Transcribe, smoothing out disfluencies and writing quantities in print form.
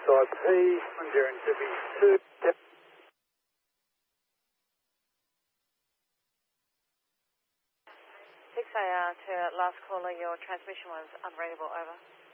IP, Enduring Tippy 2. 6AR to last caller, your transmission was unreadable, over.